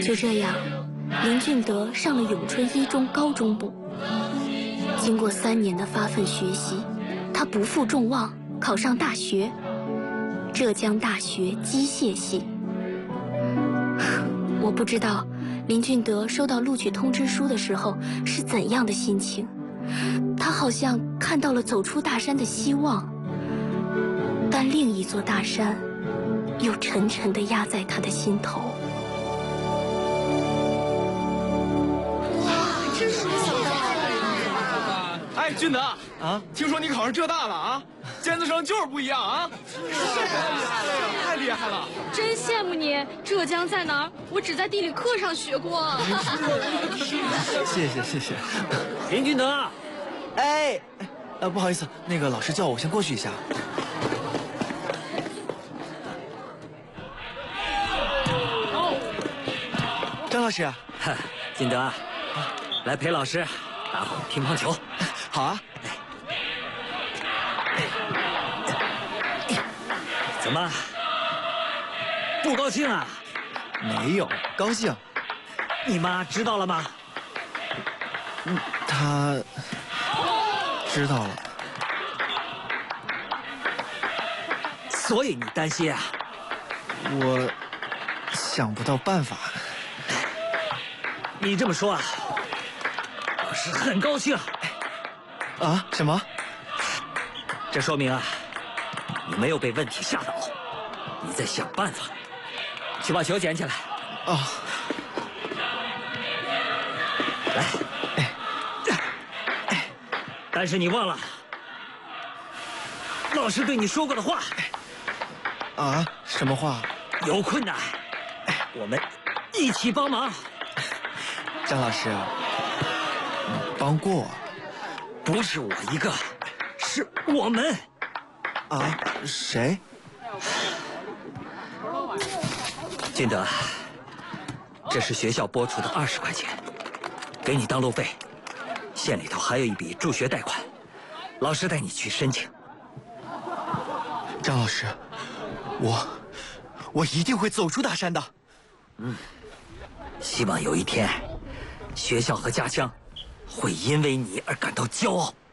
就这样，林俊德上了永春一中高中部。经过3年的发奋学习，他不负众望，考上大学——浙江大学机械系。我不知道林俊德收到录取通知书的时候是怎样的心情，他好像看到了走出大山的希望，但另一座大山又沉沉地压在他的心头。 哎，俊德啊，听说你考上浙大了啊？尖子生就是不一样啊！太厉害了！ 真羡慕你。浙江在哪儿？我只在地理课上学过。 谢谢。 林俊德， 哎，不好意思，那个老师叫我先过去一下。张老师， 俊德，来陪老师打会乒乓球。 好啊。 怎么，不高兴啊？ 没有，高兴。 你妈知道了吗？ 她知道了。 所以你担心啊？ 我想不到办法。 你这么说啊，老师很高兴。 啊？什么？ 这说明啊，你没有被问题吓倒，你在想办法。去把球捡起来。 哦。 来。但是你忘了老师对你说过的话。 啊？什么话？ 有困难，我们一起帮忙。 张老师，帮过我。 不是我一个，是我们。 啊？谁？ 俊德，这是学校拨出的20块钱，给你当路费。县里头还有一笔助学贷款，老师带你去申请。 张老师，我一定会走出大山的。 希望有一天，学校和家乡会因为你而感到骄傲。